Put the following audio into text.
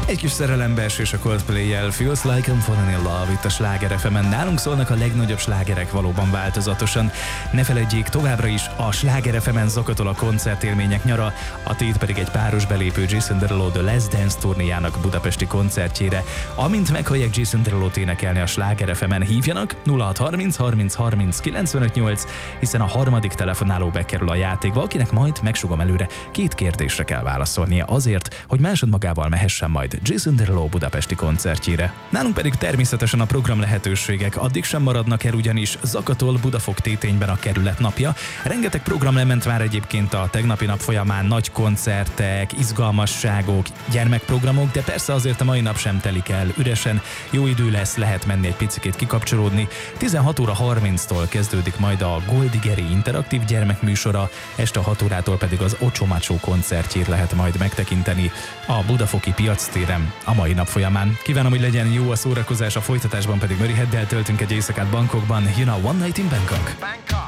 Egy kis szerelembeesés a Coldplay-jel, Feels Like I'm Falling in Love itt a Sláger FM-en. Nálunk szólnak a legnagyobb slágerek valóban változatosan. Ne feledjék, továbbra is a Sláger FM-en zakatol a koncertélmények nyara, a tét pedig egy páros belépő Jason Derulo The Last Dance turnéjának budapesti koncertjére. Amint meghallják Jason Derulót énekelni a Sláger FM-en, hívjanak 0630 30 30 958, hiszen a harmadik telefonáló bekerül a játékba, akinek majd megsugom előre 2 kérdésre kell válaszolnia azért, hogy másodmagával mehessen majd Jason Derulo budapesti koncertjére. Nálunk pedig természetesen a program lehetőségek addig sem maradnak el, ugyanis zakatol Budafok Tétényben a kerület napja. Rengeteg program lement már egyébként a tegnapi nap folyamán, nagy koncertek, izgalmasságok, gyermekprogramok, de persze azért a mai nap sem telik el üresen. Jó idő lesz, lehet menni egy picikét kikapcsolódni. 16 óra 30-tól kezdődik majd a Goldigeri interaktív gyermekműsora, este 6 órától pedig az Ochomacho koncertjét lehet majd megtekinteni a Budafoki Piactéren a mai nap folyamán. Kívánom, hogy legyen jó a szórakozás, a folytatásban pedig Murray Headdel töltünk egy éjszakát Bangkokban. You know, One Night in Bangkok.